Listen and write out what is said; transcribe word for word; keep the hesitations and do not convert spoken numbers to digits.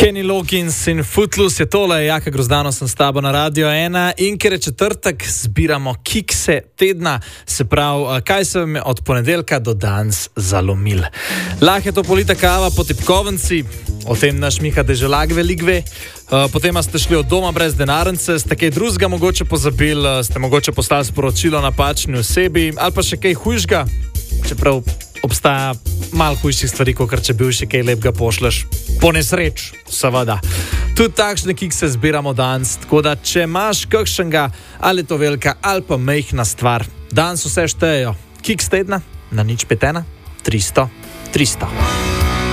Kenny Loggins in Footloose je tole, Jaka Grozdano sem s tabo na Radio ena in ker je četrtek, zbiramo kikse tedna, se pravi, kaj se vam je od ponedeljka do danes zalomil. Lahko je to polita kava po tipkovnici, o tem naš Miha Deželag veliko ve, potem ste šli od doma brez denarnice, ste kaj drugega mogoče pozabili, ste mogoče poslali sporočilo napačni osebi ali pa še kaj hujšega, čeprav obstaja malo hujših stvari, kot če bi še kaj lepega pošleš. Po nesreč, seveda. Tudi takšne kikse zbiramo danes, tako da če imaš kakšnega, ali to velika, ali pa majhna stvar, danes vse štejejo. Kiks tedna na nič pet ena tristo tristo.